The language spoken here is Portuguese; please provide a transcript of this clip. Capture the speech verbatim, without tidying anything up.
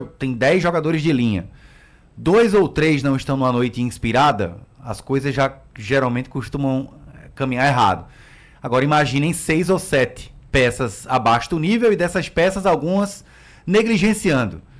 tem dez jogadores de linha, dois ou três não estão numa noite inspirada, as coisas já geralmente costumam caminhar errado. Agora imaginem seis ou sete peças abaixo do nível e dessas peças algumas negligenciando.